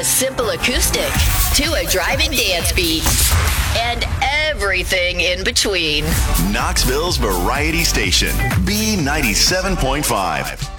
simple acoustic to a driving dance beat and everything in between. Knoxville's Variety Station, B97.5.